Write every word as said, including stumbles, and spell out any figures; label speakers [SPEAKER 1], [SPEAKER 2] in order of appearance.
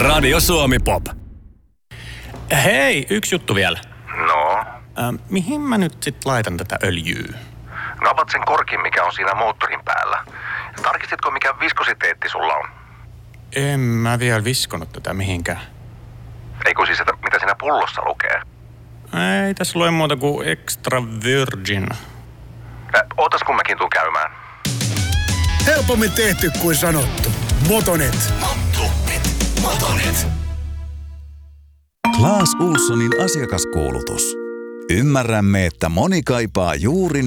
[SPEAKER 1] Radio Suomi Pop.
[SPEAKER 2] Hei, yksi juttu vielä.
[SPEAKER 3] No?
[SPEAKER 2] Äh, mihin mä nyt sit laitan tätä öljyä?
[SPEAKER 3] Napat sen korkin, mikä on siinä moottorin päällä. Tarkistitko, mikä viskositeetti sulla on?
[SPEAKER 2] En mä vielä viskonut tätä mihinkään.
[SPEAKER 3] Ei kun siis, että mitä siinä pullossa lukee?
[SPEAKER 2] Ei tässä lue muuta kuin extra virgin.
[SPEAKER 3] Äh, ootas kun mäkin tuun käymään.
[SPEAKER 4] Helpommin tehty kuin sanottu. Motonet.
[SPEAKER 1] Motonet. Motonet.
[SPEAKER 5] Claes Ohlsonin asiakaskuulutus. Ymmärrämme, että moni kaipaa juuri